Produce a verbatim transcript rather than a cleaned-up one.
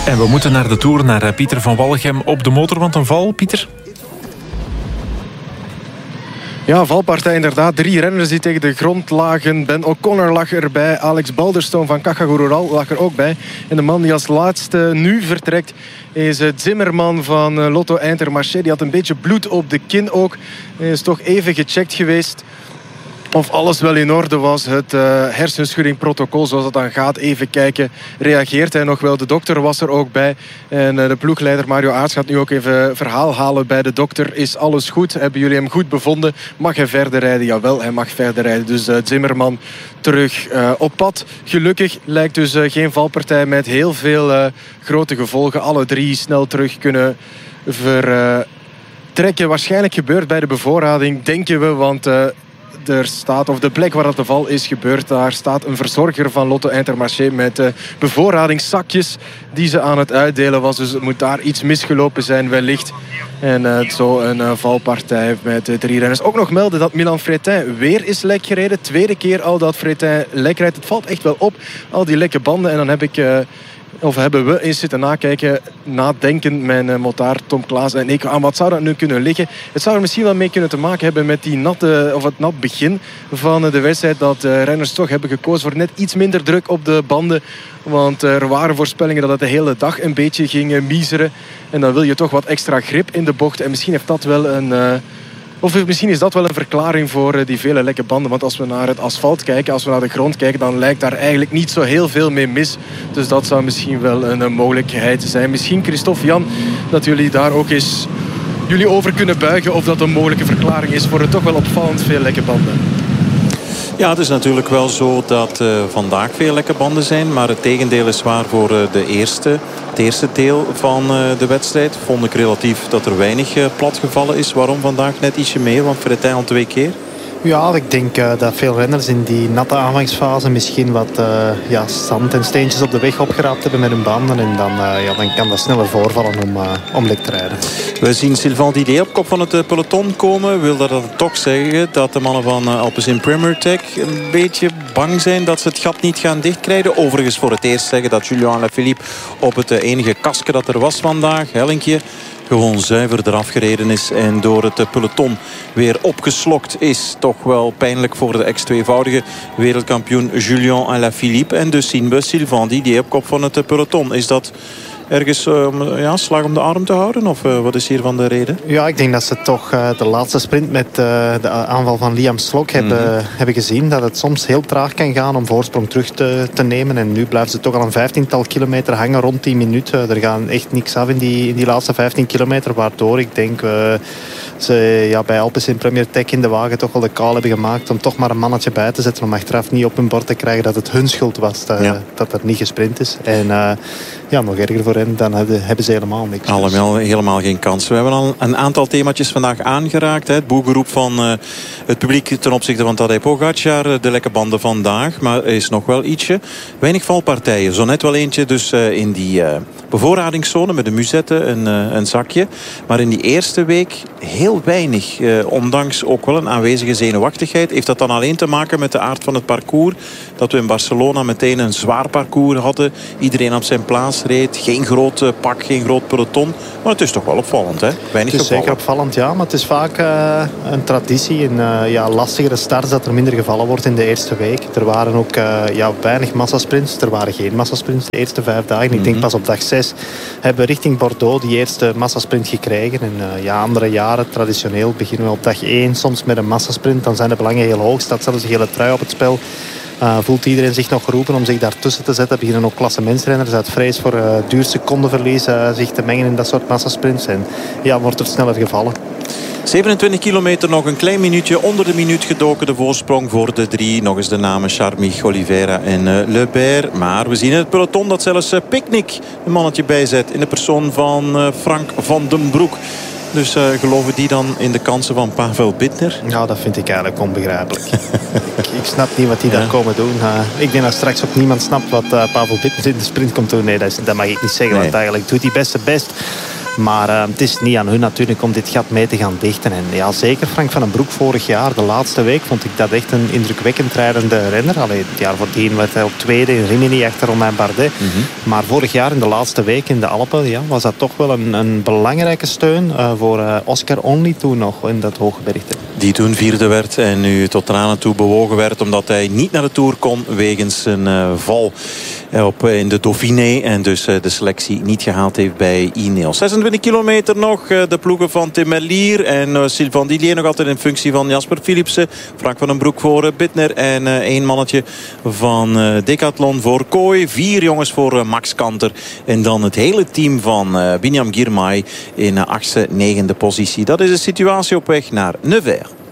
En we moeten naar de Tour, naar Pieter van Wallegem op de motor. Want een val, Pieter? Ja, valpartij inderdaad. Drie renners die tegen de grond lagen. Ben O'Connor lag erbij. Alex Balderstone van Caja-Rural lag er ook bij. En de man die als laatste nu vertrekt is Zimmerman van Lotto Intermarché. Die had een beetje bloed op de kin ook. Hij is toch even gecheckt geweest of alles wel in orde was. Het uh, hersenschuddingprotocol, zoals dat dan gaat. Even kijken, reageert hij nog wel? De dokter was er ook bij. En uh, de ploegleider Mario Aerts gaat nu ook even verhaal halen bij de dokter. Is alles goed? Hebben jullie hem goed bevonden? Mag hij verder rijden? Jawel, hij mag verder rijden. Dus uh, Zimmerman terug uh, op pad. Gelukkig lijkt dus uh, geen valpartij met heel veel uh, grote gevolgen. Alle drie snel terug kunnen vertrekken. Uh, Waarschijnlijk gebeurt bij de bevoorrading, denken we, want Uh, er staat, of de plek waar dat de val is gebeurd, daar staat een verzorger van Lotto Intermarché met uh, bevoorradingszakjes die ze aan het uitdelen was. Dus het moet daar iets misgelopen zijn wellicht. En uh, zo een uh, valpartij met uh, drie renners. Ook nog melden dat Milan Freitin weer is lek gereden. Tweede keer al dat Freitin lek rijdt. Het valt echt wel op, al die lekke banden. En dan heb ik... Uh, Of hebben we eens zitten nakijken, nadenken, mijn uh, motaar Tom Klaas en ik, aan wat zou dat nu kunnen liggen? Het zou er misschien wel mee kunnen te maken hebben met die natte, of het nat begin van uh, de wedstrijd, dat uh, renners toch hebben gekozen voor net iets minder druk op de banden. Want uh, er waren voorspellingen dat het de hele dag een beetje ging uh, miezeren. En dan wil je toch wat extra grip in de bocht. En misschien heeft dat wel een... Uh, Of misschien is dat wel een verklaring voor die vele lekke banden. Want als we naar het asfalt kijken, als we naar de grond kijken, dan lijkt daar eigenlijk niet zo heel veel mee mis. Dus dat zou misschien wel een mogelijkheid zijn. Misschien, Christophe, Jan, dat jullie daar ook eens jullie over kunnen buigen of dat een mogelijke verklaring is voor het toch wel opvallend veel lekke banden. Ja, het is natuurlijk wel zo dat uh, vandaag veel lekke banden zijn. Maar het tegendeel is waar voor uh, de eerste, het eerste deel van uh, de wedstrijd. Vond ik relatief dat er weinig uh, platgevallen is. Waarom vandaag net ietsje meer? Want Freitin al twee keer. Ja, ik denk uh, dat veel renners in die natte aanvangsfase misschien wat uh, ja, zand en steentjes op de weg opgeraapt hebben met hun banden. En dan, uh, ja, dan kan dat sneller voorvallen om, uh, om lek te rijden. We zien Sylvain Didier op kop van het uh, peloton komen. Wil dat toch zeggen dat de mannen van uh, Alpecin Premier Tech een beetje bang zijn dat ze het gat niet gaan dichtkrijgen? Overigens voor het eerst zeggen dat Julian Alaphilippe op het uh, enige kasken dat er was vandaag, Hellinkje, gewoon zuiver eraf gereden is en door het peloton weer opgeslokt is. Toch wel pijnlijk voor de ex-tweevoudige wereldkampioen Julian Alaphilippe. En dus zien we Sylvain Didier op kop van het peloton. Is dat ergens uh, ja, slag om de arm te houden? Of uh, wat is hiervan de reden? Ja, ik denk dat ze toch uh, de laatste sprint met uh, de aanval van Liam Slok hebben, mm-hmm. hebben gezien. Dat het soms heel traag kan gaan om voorsprong terug te, te nemen. En nu blijven ze toch al een vijftiental kilometer hangen rond tien minuten. Er gaat echt niks af in die, in die laatste vijftien kilometer. Waardoor ik denk uh, ze ja, bij Alpecin Premier Tech in de wagen toch wel de call hebben gemaakt om toch maar een mannetje bij te zetten. Om achteraf niet op hun bord te krijgen dat het hun schuld was dat, ja. dat er niet gesprint is. En uh, ja, nog erger voor hen, dan hebben, hebben ze helemaal niks. Allemaal helemaal geen kans. We hebben al een aantal themaatjes vandaag aangeraakt. Hè. Het boegeroep van uh, het publiek ten opzichte van Tadej Pogacar. De lekke banden vandaag. Maar er is nog wel ietsje. Weinig valpartijen. Zo net wel eentje dus uh, in die uh, bevoorradingszone met de musette, een, uh, een zakje. Maar in die eerste week heel weinig. Uh, ondanks ook wel een aanwezige zenuwachtigheid. Heeft dat dan alleen te maken met de aard van het parcours? Dat we in Barcelona meteen een zwaar parcours hadden. Iedereen op zijn plaats reed. Geen groot uh, pak, geen groot peloton. Maar het is toch wel opvallend, hè? Weinig het is gevallen. Zeker opvallend, ja. Maar het is vaak uh, een traditie. In uh, ja, lastigere starts dat er minder gevallen wordt in de eerste week. Er waren ook uh, ja, weinig massasprints. Er waren geen massasprints de eerste vijf dagen. Mm-hmm. Ik denk pas op dag zes hebben we richting Bordeaux die eerste massasprint gekregen. En uh, ja, andere jaren, traditioneel, beginnen we op dag één soms met een massasprint. Dan zijn de belangen heel hoog. Staat zelfs een hele trui op het spel. Uh, voelt iedereen zich nog geroepen om zich daartussen te zetten. Beginnen ook klassementsrenners uit vrees voor uh, duur secondenverlies uh, zich te mengen in dat soort massasprints. En ja, wordt er sneller gevallen. zevenentwintig kilometer, nog een klein minuutje. Onder de minuut gedoken de voorsprong voor de drie. Nog eens de namen Charmich, Oliveira en uh, Le Berre. Maar we zien in het peloton dat zelfs uh, Picnic een mannetje bijzet. In de persoon van uh, Frank van den Broek. Dus uh, geloven die dan in de kansen van Pavel Bittner? Ja, dat vind ik eigenlijk onbegrijpelijk. ik, ik snap niet wat die ja. daar komen doen. Uh, ik denk dat straks ook niemand snapt wat uh, Pavel Bittner in de sprint komt doen. Nee, dat, is, dat mag ik niet zeggen. Nee. Want eigenlijk doet hij best het best. Maar uh, het is niet aan hun natuurlijk om dit gat mee te gaan dichten. En ja, zeker Frank van den Broek vorig jaar, de laatste week, vond ik dat echt een indrukwekkend rijdende renner. Allee, het jaar voordien werd hij op tweede in Rimini achter Romain Bardet. Mm-hmm. Maar vorig jaar in de laatste week in de Alpen ja, was dat toch wel een, een belangrijke steun uh, voor uh, Oscar Only toen nog in dat hooggebergte. Die toen vierde werd en nu tot tranen toe bewogen werd omdat hij niet naar de Tour kon wegens een uh, val op, uh, in de Dauphiné en dus uh, de selectie niet gehaald heeft bij Ineos. zesentwintig kilometer nog, uh, de ploegen van Tim Merlier en uh, Sylvain Dillier nog altijd in functie van Jasper Philipsen. Frank van den Broek voor uh, Bittner en uh, één mannetje van uh, Decathlon voor Kooi. Vier jongens voor uh, Max Kanter en dan het hele team van uh, Binyam Girmay in uh, achtste, negende positie. Dat is de situatie op weg naar Nevers.